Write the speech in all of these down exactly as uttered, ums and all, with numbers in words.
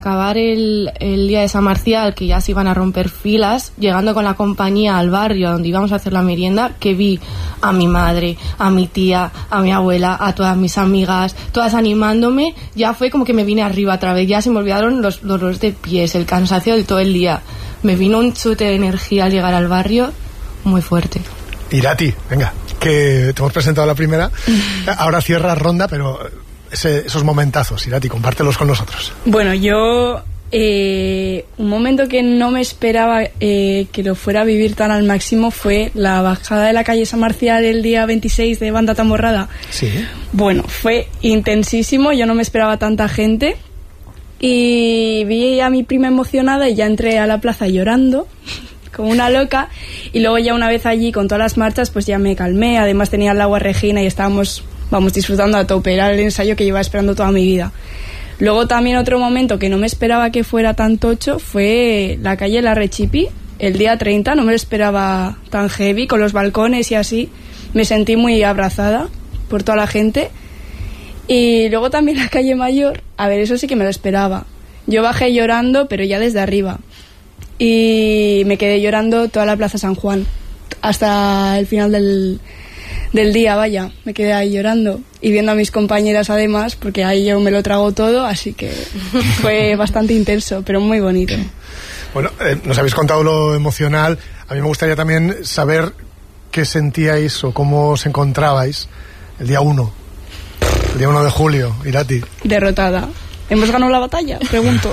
Acabar el, el día de San Marcial, que ya se iban a romper filas, llegando con la compañía al barrio donde íbamos a hacer la merienda, que vi a mi madre, a mi tía, a mi abuela, a todas mis amigas, todas animándome, ya fue como que me vine arriba otra vez, ya se me olvidaron los dolores de pies, el cansancio del todo el día. Me vino un chute de energía al llegar al barrio muy fuerte. Irati, venga, que te hemos presentado la primera, ahora cierras ronda, pero... Ese, esos momentazos, Irati, compártelos con nosotros. Bueno, yo eh, un momento que no me esperaba eh, que lo fuera a vivir tan al máximo fue la bajada de la calle San Marcial el día veintiséis de Banda Tamborrada. Sí. Bueno, fue intensísimo, yo no me esperaba tanta gente y vi a mi prima emocionada y ya entré a la plaza llorando como una loca, y luego ya una vez allí con todas las marchas pues ya me calmé, además tenía el agua Regina y estábamos... Vamos, disfrutando a tope, era el ensayo que llevaba esperando toda mi vida. Luego también otro momento que no me esperaba que fuera tan tocho fue la calle La Rechipi, el día treinta, no me lo esperaba tan heavy, con los balcones y así. Me sentí muy abrazada por toda la gente. Y luego también la calle Mayor, a ver, eso sí que me lo esperaba. Yo bajé llorando, pero ya desde arriba. Y me quedé llorando toda la Plaza San Juan, hasta el final del... del día, vaya, me quedé ahí llorando y viendo a mis compañeras además, porque ahí yo me lo trago todo, así que fue bastante intenso, pero muy bonito. Bueno, eh, nos habéis contado lo emocional, a mí me gustaría también saber qué sentíais o cómo os encontrabais el día uno, el día uno de julio, Irati. Derrotada. ¿Hemos ganado la batalla? Pregunto.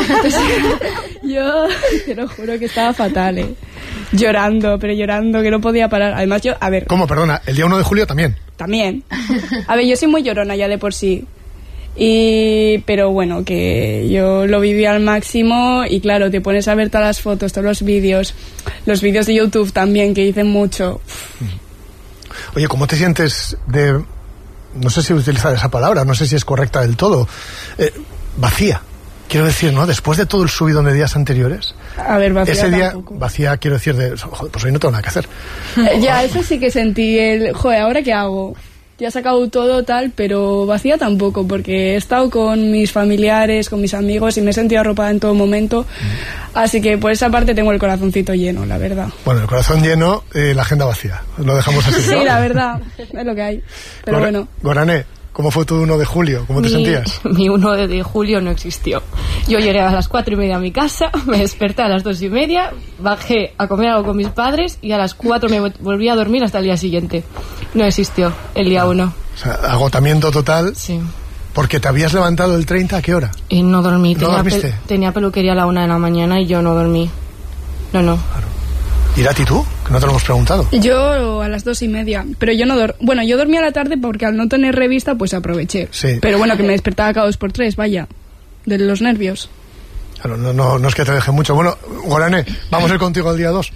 Yo te lo juro que estaba fatal, ¿eh? Llorando, pero llorando, que no podía parar. Además yo, a ver... ¿Cómo? Perdona, ¿el día uno de julio también? También. A ver, yo soy muy llorona ya de por sí. Y... Pero bueno, que yo lo viví al máximo y claro, te pones a ver todas las fotos, todos los vídeos, los vídeos de YouTube también, que dicen mucho. Oye, ¿cómo te sientes de... No sé si utilizar esa palabra, no sé si es correcta del todo. Eh, vacía. Quiero decir, ¿no? Después de todo el subidón de días anteriores. A ver, vacía ese día, tampoco. Vacía, quiero decir, de... Joder, pues hoy no tengo nada que hacer. Eh, ya, eso sí que sentí el... Joder, ¿ahora qué hago? Ya he sacado todo tal, pero vacía tampoco, porque he estado con mis familiares, con mis amigos y me he sentido arropada en todo momento. Mm. Así que por esa parte tengo el corazoncito lleno, la verdad. Bueno, el corazón lleno, eh, la agenda vacía. Lo dejamos así, ¿no? Sí, la verdad, es lo que hay. Pero Gora, bueno. Gorané, ¿cómo fue tu uno de julio? ¿Cómo te mi, sentías? Mi uno de julio no existió. Yo llegué a las cuatro y media a mi casa, me desperté a las dos y media, bajé a comer algo con mis padres y a las cuatro me volví a dormir hasta el día siguiente. No existió el día uno. O sea, agotamiento total. Sí. Porque te habías levantado el treinta, ¿a qué hora? Y no dormí. ¿No tenía, dormiste? Pe- tenía peluquería a la una de la mañana y yo no dormí. No, no. Claro. Irati, ¿tú? Que no te lo hemos preguntado. Yo a las dos y media, pero yo no dor- bueno, yo dormí a la tarde porque al no tener revista pues aproveché. Sí. Pero bueno, que me despertaba cada dos por tres, vaya, de los nervios. Claro, no, no, no es que te deje mucho. Bueno, Gorané, vamos a ir contigo el día dos.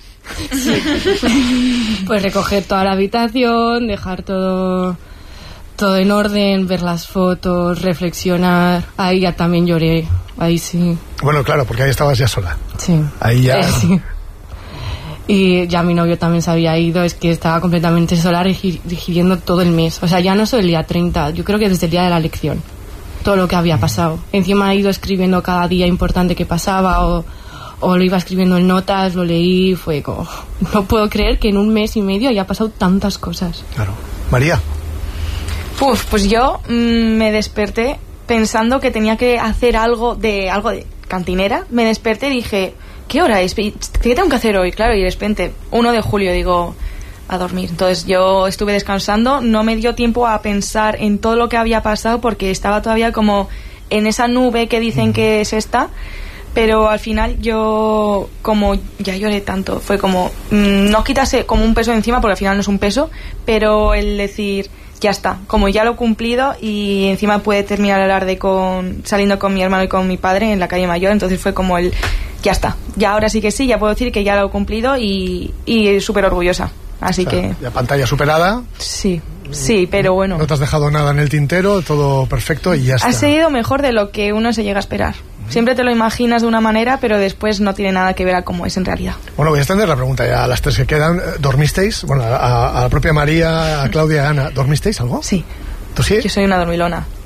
Sí. Pues recoger toda la habitación, dejar todo todo en orden, ver las fotos, reflexionar. Ahí ya también lloré, ahí sí. Bueno, claro, porque ahí estabas ya sola. Sí. Ahí ya... Eh, sí. Y ya mi novio también se había ido, es que estaba completamente sola digiriendo todo el mes. O sea, ya no solo el día treinta, yo creo que desde el día de la elección. Todo lo que había pasado. Encima he ido escribiendo cada día importante que pasaba o, o lo iba escribiendo en notas, lo leí, fue como... No puedo creer que en un mes y medio haya pasado tantas cosas. Claro. María. Uf, pues yo mmm, me desperté pensando que tenía que hacer algo de algo de cantinera. Me desperté y dije, ¿qué hora es? ¿Qué tengo que hacer hoy? Claro, y de repente, uno de julio, digo, a dormir. Entonces yo estuve descansando, no me dio tiempo a pensar en todo lo que había pasado porque estaba todavía como en esa nube que dicen que es esta, pero al final yo, como ya lloré tanto, fue como, mmm, no quitarse como un peso de encima porque al final no es un peso, pero el decir... Ya está, como ya lo he cumplido y encima puede terminar el alarde con, saliendo con mi hermano y con mi padre en la calle Mayor, entonces fue como el, ya está, ya ahora sí que sí, ya puedo decir que ya lo he cumplido y, y súper orgullosa, así o sea, que... La pantalla superada. Sí, sí, pero bueno. No te has dejado nada en el tintero, todo perfecto y ya está. Ha sido mejor de lo que uno se llega a esperar. Siempre te lo imaginas de una manera, pero después no tiene nada que ver a cómo es en realidad. Bueno, voy a extender la pregunta ya a las tres que quedan. ¿Dormisteis? Bueno, a, a la propia María, a Claudia y a Ana. ¿Dormisteis algo? Sí. ¿Tú sí? Yo soy una dormilona.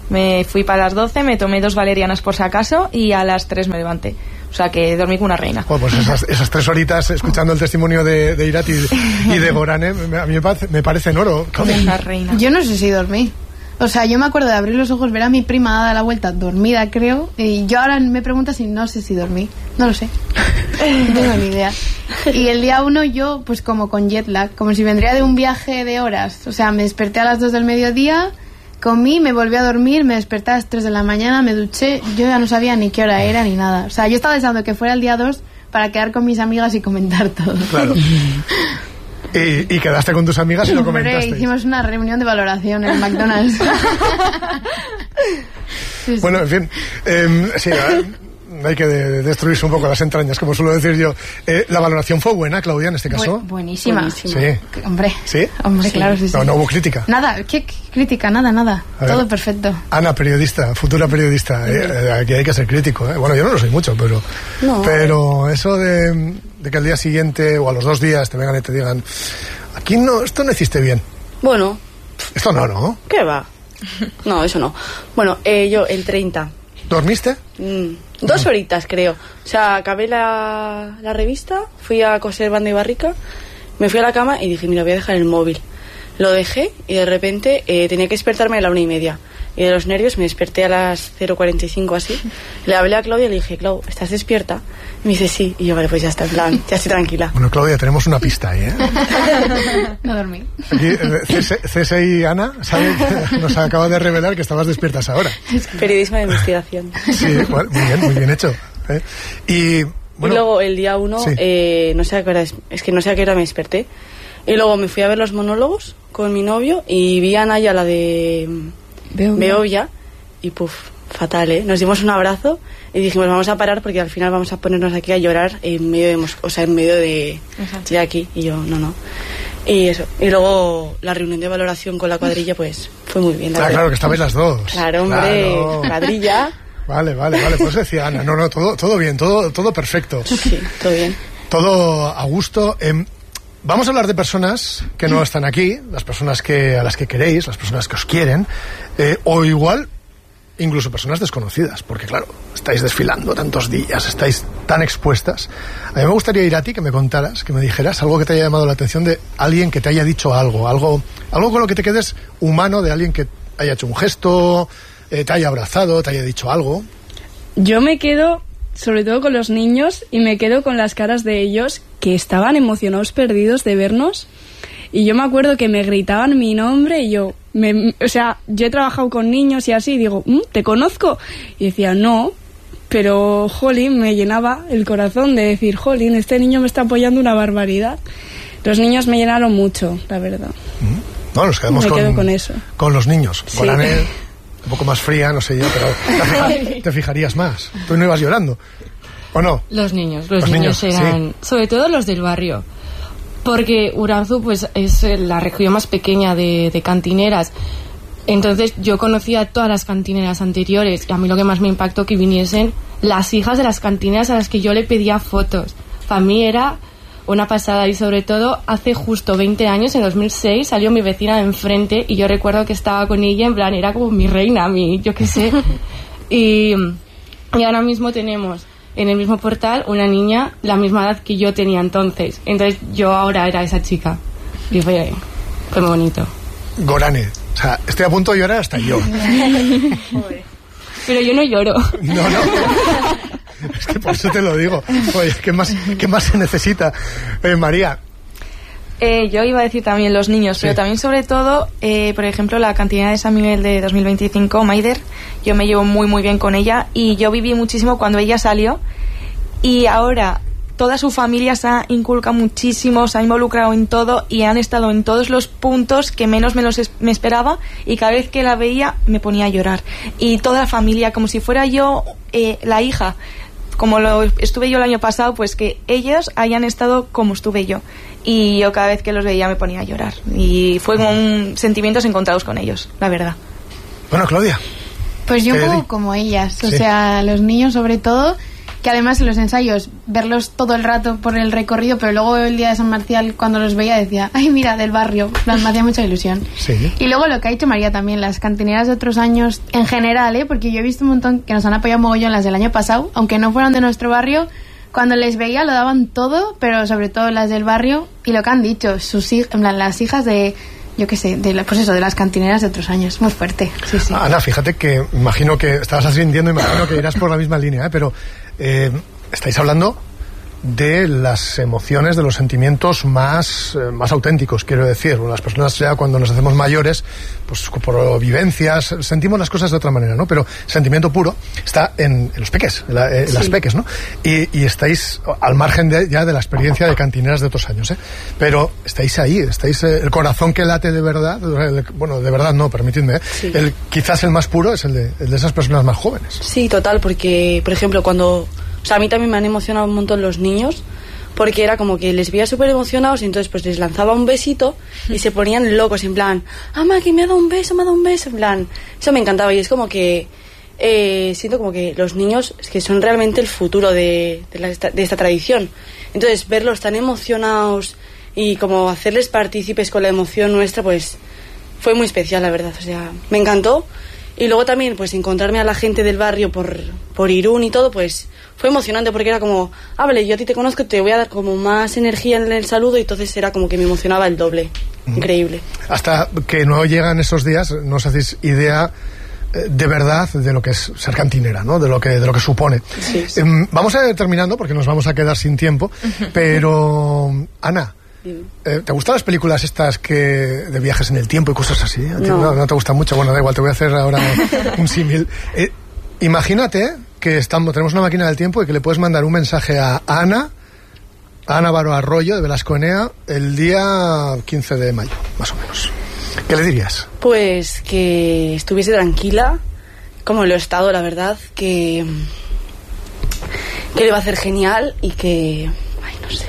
Me fui para las doce, me tomé dos valerianas por si acaso y a las tres me levanté. O sea que dormí como una reina. Oh, pues esas, esas tres horitas escuchando el testimonio de, de Irati y de Gorane, a mí me parece, me parecen oro. Como una reina. Yo no sé si dormí. O sea, yo me acuerdo de abrir los ojos, ver a mi prima dada la vuelta, dormida creo, y yo ahora me pregunto si no sé si dormí. No lo sé. No tengo ni idea. Y el día uno yo, pues como con jet lag, como si vendría de un viaje de horas. O sea, me desperté a las dos del mediodía, comí, me volví a dormir, me desperté a las tres de la mañana, me duché, yo ya no sabía ni qué hora era ni nada. O sea, yo estaba deseando que fuera el día dos para quedar con mis amigas y comentar todo. Claro. Y, y quedaste con tus amigas y lo comentaste. Hicimos una reunión de valoración en McDonald's. Sí, sí. Bueno, en fin, eh, sí, eh, hay que de, destruirse un poco las entrañas, como suelo decir yo. Eh, ¿La valoración fue buena, Claudia, en este caso? Bu- buenísima. buenísima. Sí. Hombre. ¿Sí? Hombre, sí. claro, sí, sí. No, no hubo crítica. Nada, ¿qué crítica? Nada, nada. Todo perfecto. Ana, periodista, futura periodista. Eh, aquí hay que ser crítico. ¿eh? Bueno, yo no lo soy mucho, pero... No. Pero eso de, de que al día siguiente o a los dos días te vengan y te digan, aquí no, esto no hiciste bien. Bueno. Esto no, ¿no? ¿Qué va? No, eso no. Bueno, eh, yo el treinta. ¿Dormiste? Mm, dos horitas, creo. O sea, acabé la, la revista, fui a coser banda y barrica, me fui a la cama y dije, mira, voy a dejar el móvil. Lo dejé y de repente eh, tenía que despertarme a la una y media. Y de los nervios me desperté a las cero cuarenta y cinco así. Le hablé a Claudia y le dije, Clau, ¿estás despierta? Y me dice, sí. Y yo, vale, pues ya está, en plan, ya estoy tranquila. Bueno, Claudia, tenemos una pista ahí, ¿eh? No dormí. Aquí, C S I Ana, ¿sabe? Nos acaba de revelar que estabas despiertas ahora. Periodismo de investigación. Sí, bueno, muy bien, muy bien hecho. ¿eh? Y, bueno, y luego el día uno, sí. eh, no sé a qué hora, es, es que no sé a qué hora me desperté. Y luego me fui a ver los monólogos con mi novio y vi a Naya, la de Beovia, y puf, fatal, ¿eh? Nos dimos un abrazo y dijimos, vamos a parar porque al final vamos a ponernos aquí a llorar en medio de, Mos- o sea, en medio de, de aquí. Y yo, no, no. Y eso. Y luego la reunión de valoración con la cuadrilla, pues fue muy bien. Ah, claro, que estabais las dos. Claro, hombre, claro. Cuadrilla. Vale, vale, vale, pues decía Ana, no, no, todo, todo bien, todo, todo perfecto. Sí, todo bien. Todo a gusto. Eh, vamos a hablar de personas que no están aquí, las personas que a las que queréis, las personas que os quieren, eh, o igual, incluso personas desconocidas, porque claro, estáis desfilando tantos días, estáis tan expuestas. A mí me gustaría ir a ti, que me contaras, que me dijeras algo que te haya llamado la atención de alguien que te haya dicho algo, algo, algo con lo que te quedes humano, de alguien que haya hecho un gesto, eh, te haya abrazado, te haya dicho algo. Yo me quedo sobre todo con los niños y me quedo con las caras de ellos que estaban emocionados, perdidos de vernos. Y yo me acuerdo que me gritaban mi nombre y yo, me, o sea, yo he trabajado con niños y así, y digo, ¿Mm, ¿te conozco? Y decía, no, pero jolín, me llenaba el corazón de decir, jolín, este niño me está apoyando una barbaridad. Los niños me llenaron mucho, la verdad. No, nos quedamos me con, quedo con eso. Con los niños. Sí. Con Anel, un poco más fría, no sé yo, pero te, fija, te fijarías más. Tú no ibas llorando, ¿o no? Los niños, los, los niños, niños eran, sí. sobre todo los del barrio, porque Uranzu pues es la región más pequeña de, de cantineras. Entonces yo conocía todas las cantineras anteriores y a mí lo que más me impactó que viniesen las hijas de las cantineras a las que yo le pedía fotos. Para mí era una pasada, y sobre todo hace justo veinte años, en dos mil seis, salió mi vecina de enfrente y yo recuerdo que estaba con ella, en plan, era como mi reina, mi, yo qué sé. y, y ahora mismo tenemos en el mismo portal una niña la misma edad que yo tenía entonces. Entonces yo ahora era esa chica y fue, fue muy bonito. Gorane, o sea, estoy a punto de llorar hasta yo. Pero yo no lloro. No, no. Es que por eso te lo digo. Oye, ¿qué más, qué más se necesita? Eh, María. Eh, yo iba a decir también los niños, sí. Pero también sobre todo, eh, por ejemplo, la cantinera de San Miguel de dos mil veinticinco, Maider, yo me llevo muy muy bien con ella y yo viví muchísimo cuando ella salió y ahora toda su familia se ha inculcado muchísimo, se ha involucrado en todo y han estado en todos los puntos que menos me, los es- me esperaba, y cada vez que la veía me ponía a llorar. Y toda la familia, como si fuera yo eh, la hija, como lo estuve yo el año pasado, pues que ellos hayan estado como estuve yo. Y yo cada vez que los veía me ponía a llorar. Y fue como un sentimientos encontrados con ellos, la verdad. Bueno, Claudia. Pues yo un Eh, poco di- como ellas, o Sí. sea, los niños sobre todo, que además en los ensayos verlos todo el rato por el recorrido, pero luego el día de San Marcial cuando los veía decía, ay mira, del barrio, me hacía mucha ilusión. Sí. Y luego lo que ha dicho María también, las cantineras de otros años en general, ¿eh? Porque yo he visto un montón que nos han apoyado mogollón las del año pasado, aunque no fueran de nuestro barrio, cuando les veía lo daban todo, pero sobre todo las del barrio, y lo que han dicho, sus hij- en plan, las hijas de, yo qué sé, de la, pues eso, de las cantineras de otros años, muy fuerte. Sí, sí. Ana, fíjate que imagino que estabas asintiendo, imagino que irás por la misma línea, ¿eh? Pero eh, estáis hablando de las emociones, de los sentimientos más, eh, más auténticos, quiero decir. Las personas ya cuando nos hacemos mayores, pues por vivencias, sentimos las cosas de otra manera, ¿no? Pero el sentimiento puro está en, en los peques, en, la, en sí. las peques, ¿no? Y, y estáis al margen de, ya de la experiencia de cantineras de otros años, ¿eh? Pero estáis ahí, estáis, eh, el corazón que late de verdad, el, bueno, de verdad no, permitidme, ¿eh? Sí. El, quizás el más puro es el de, el de esas personas más jóvenes. Sí, total, porque, por ejemplo, cuando... O sea, a mí también me han emocionado un montón los niños, porque era como que les veía súper emocionados y entonces pues les lanzaba un besito y se ponían locos, en plan, ¡ama, que me ha dado un beso, me ha dado un beso! En plan, eso me encantaba y es como que eh, siento como que los niños es que son realmente el futuro de, de, la, de esta tradición. Entonces, verlos tan emocionados y como hacerles partícipes con la emoción nuestra, pues fue muy especial, la verdad. O sea, me encantó. Y luego también, pues, encontrarme a la gente del barrio por, por Irún y todo, pues, fue emocionante porque era como, ah, vale, yo a ti te conozco, te voy a dar como más energía en el saludo y entonces era como que me emocionaba el doble. Mm. Increíble. Hasta que no llegan esos días, no os hacéis idea de verdad de lo que es ser cantinera, ¿no? De lo que, de lo que supone. Sí, sí. Eh, vamos a ir terminando porque nos vamos a quedar sin tiempo, pero, Ana, Eh, ¿te gustan las películas estas que de viajes en el tiempo y cosas así? ¿A ti no. No, no te gustan mucho? Bueno, da igual, te voy a hacer ahora un símil. Eh, imagínate que estamos, tenemos una máquina del tiempo y que le puedes mandar un mensaje a Ana, a Ana Baro Arroyo de Velasco Enea, el día quince de mayo, más o menos. ¿Qué le dirías? Pues que estuviese tranquila, como lo he estado, la verdad, que, que le va a hacer genial y que... No sé.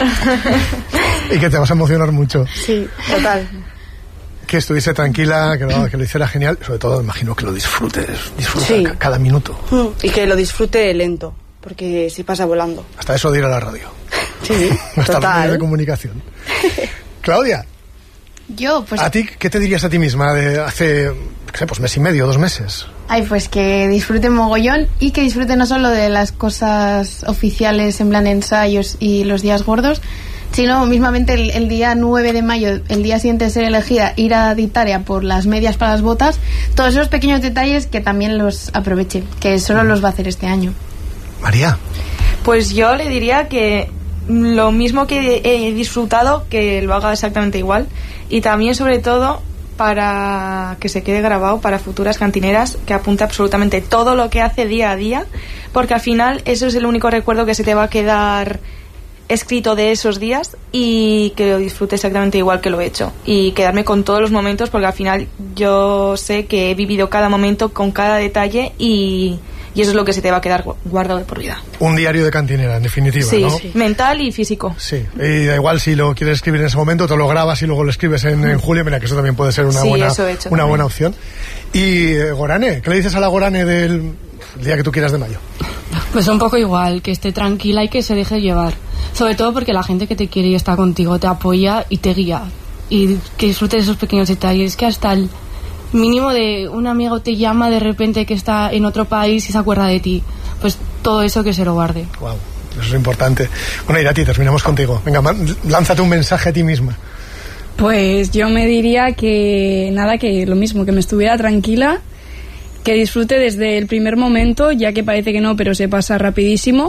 Y que te vas a emocionar mucho. Sí, total. Que estuviese tranquila, que lo, que lo hiciera genial. Sobre todo, imagino que lo disfrutes, disfruta sí. ca- cada minuto. Y que lo disfrute lento, porque se pasa volando. Hasta eso de ir a la radio. Sí, hasta total. los medios de comunicación. Claudia. Yo, pues... ¿A ti qué te dirías a ti misma de hace, qué sé, pues mes y medio, dos meses? Ay, pues que disfrute mogollón y que disfrute no solo de las cosas oficiales en plan ensayos y los días gordos, sino mismamente el, el día nueve de mayo, el día siguiente de ser elegida, ir a Ditaria por las medias para las botas, todos esos pequeños detalles que también los aproveche, que solo los va a hacer este año. María. Pues yo le diría que lo mismo que he disfrutado, que lo haga exactamente igual, y también sobre todo para que se quede grabado para futuras cantineras, que apunte absolutamente todo lo que hace día a día, porque al final eso es el único recuerdo que se te va a quedar escrito de esos días, y que lo disfrute exactamente igual que lo he hecho y quedarme con todos los momentos, porque al final yo sé que he vivido cada momento con cada detalle y, y eso es lo que se te va a quedar guardado de por vida. Un diario de cantinera, en definitiva, sí, ¿no? Sí, mental y físico. Sí, y da igual si lo quieres escribir en ese momento, te lo grabas y luego lo escribes en, en julio, mira que eso también puede ser una, sí, buena, eso he hecho una también. buena opción. Y eh, Gorane, ¿qué le dices a la Gorane del día que tú quieras de mayo? Pues un poco igual, que esté tranquila y que se deje llevar. Sobre todo porque la gente que te quiere y está contigo te apoya y te guía. Y que disfrutes esos pequeños detalles, que hasta el mínimo de un amigo te llama de repente que está en otro país y se acuerda de ti. Pues todo eso que se lo guarde. Wow, eso es importante. Bueno, Irati, terminamos contigo. Venga, man, lánzate un mensaje a ti misma. Pues yo me diría que nada, que lo mismo, que me estuviera tranquila, que disfrute desde el primer momento, ya que parece que no, pero se pasa rapidísimo,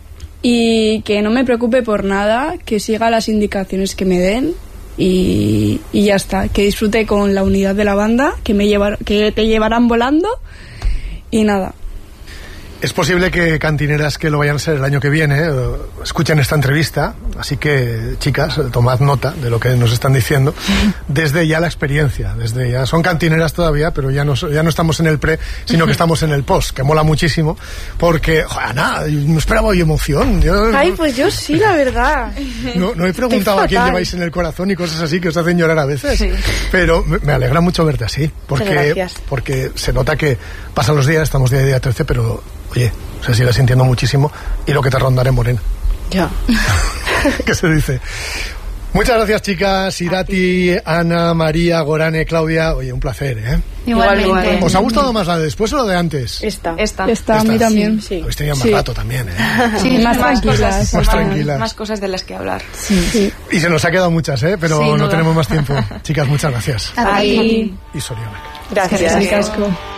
y que no me preocupe por nada, que siga las indicaciones que me den y, y ya está, que disfrute con la unidad de la banda, que me llevar, que te llevarán volando y nada. Es posible que cantineras que lo vayan a ser el año que viene eh, escuchen esta entrevista, así que chicas, tomad nota de lo que nos están diciendo desde ya la experiencia, desde ya son cantineras todavía, pero ya no ya no estamos en el pre, sino que estamos en el post, que mola muchísimo, porque joder, nada, no esperaba hoy emoción. Yo, Ay, pues yo sí, la verdad. No, no he preguntado a quién lleváis en el corazón y cosas así que os hacen llorar a veces, sí. Pero me, me alegra mucho verte así, porque porque se nota que pasan los días, estamos día a día trece, pero oye, se sigue sintiendo muchísimo, y lo que te rondaré morena. Ya. ¿Qué se dice? Muchas gracias, chicas. Irati, Ana, María, Gorane, Claudia. Oye, un placer, ¿eh? Igualmente. Igualmente. ¿Os ha gustado más la de después o la de antes? Esta. Esta. Está, a mí Esta. también. Sí. Habéis tenido más Sí. rato también, ¿eh? Sí, más Más tranquilas. cosas, Más tranquilas. más cosas de las que hablar. Sí. Y se nos ha quedado muchas, ¿eh? Pero Sin no duda. tenemos más tiempo. Chicas, muchas gracias. A ti. Ahí. Y Soriana. Gracias. Casco.